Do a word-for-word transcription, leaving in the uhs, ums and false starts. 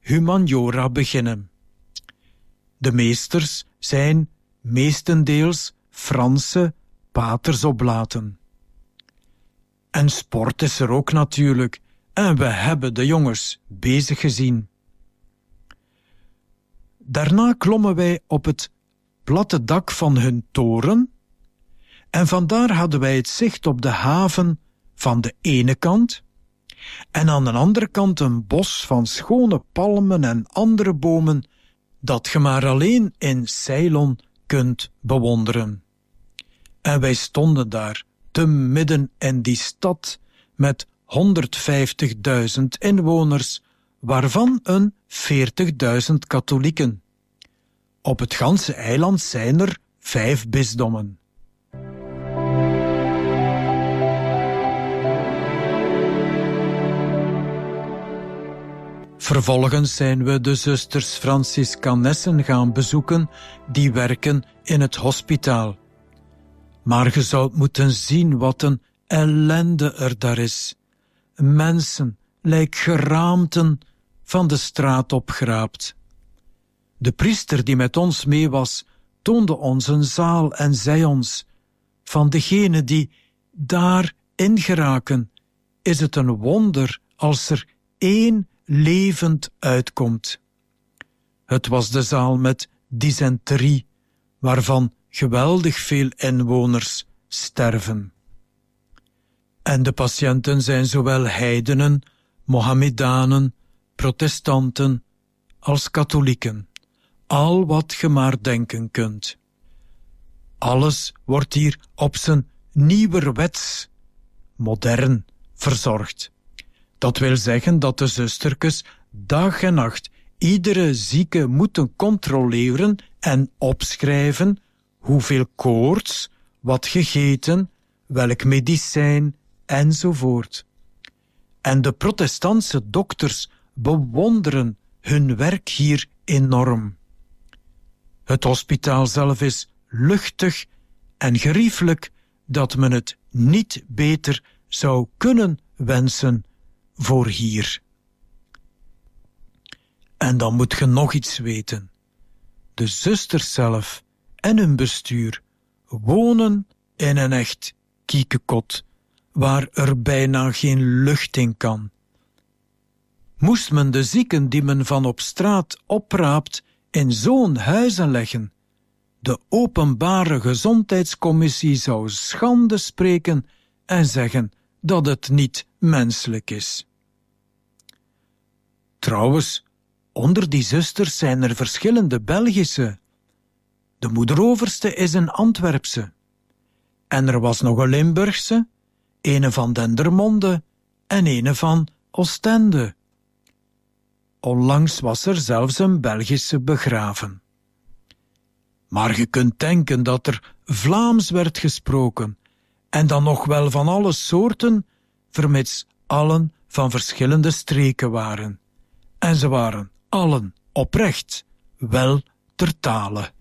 humaniora beginnen. De meesters zijn meestendeels Franse patersoblaten. En sport is er ook natuurlijk, en we hebben de jongens bezig gezien. Daarna klommen wij op het platte dak van hun toren, en vandaar hadden wij het zicht op de haven van de ene kant, en aan de andere kant een bos van schone palmen en andere bomen, dat je maar alleen in Ceylon kunt bewonderen. En wij stonden daar, te midden in die stad, met honderdvijftigduizend inwoners, waarvan een veertigduizend katholieken. Op het ganse eiland zijn er vijf bisdommen. Vervolgens zijn we de zusters Franciscanessen gaan bezoeken, die werken in het hospitaal. Maar je zou moeten zien wat een ellende er daar is. Mensen, lijk geraamten, van de straat opgeraapt. De priester die met ons mee was, toonde ons een zaal en zei ons: van degenen die daar ingeraken, is het een wonder als er één levend uitkomt. Het was de zaal met dysenterie, waarvan geweldig veel inwoners sterven. En de patiënten zijn zowel heidenen, Mohammedanen, protestanten als katholieken. Al wat je maar denken kunt. Alles wordt hier op zijn nieuwerwets, modern, verzorgd. Dat wil zeggen dat de zusterkes dag en nacht iedere zieke moeten controleren en opschrijven hoeveel koorts, wat gegeten, welk medicijn enzovoort. En de protestantse dokters bewonderen hun werk hier enorm. Het hospitaal zelf is luchtig en geriefelijk dat men het niet beter zou kunnen wensen voor hier. En dan moet je nog iets weten. De zusters zelf en hun bestuur wonen in een echt kiekekot, waar er bijna geen lucht in kan. Moest men de zieken die men van op straat opraapt in zo'n huizen leggen, de openbare gezondheidscommissie zou schande spreken en zeggen dat het niet menselijk is. Trouwens, onder die zusters zijn er verschillende Belgische. De moederoverste is een Antwerpse. En er was nog een Limburgse, ene van Dendermonde en ene van Oostende. Onlangs was er zelfs een Belgische begraven. Maar je kunt denken dat er Vlaams werd gesproken, en dan nog wel van alle soorten, vermits allen van verschillende streken waren. En ze waren allen oprecht wel ter tale.